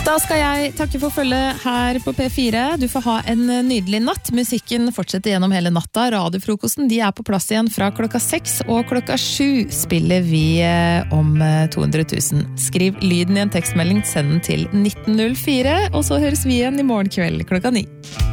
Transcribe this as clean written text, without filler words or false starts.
Da skal jeg takke for følget her på P4. Du får ha en nydelig natt. Musikken fortsetter gjennom hele natta. Radiofrokosten, de er på plass igjen fra 6:00, og 7:00 spiller vi om 200 000. Skriv lyden i en tekstmelding, send den til 1904, og så høres vi igjen i morgen kveld 9:00.